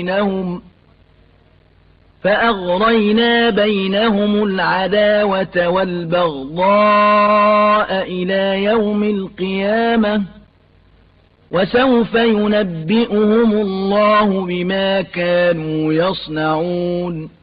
فأغرينا بينهم العداوة والبغضاء إلى يوم القيامة وسوف ينبئهم الله بما كانوا يصنعون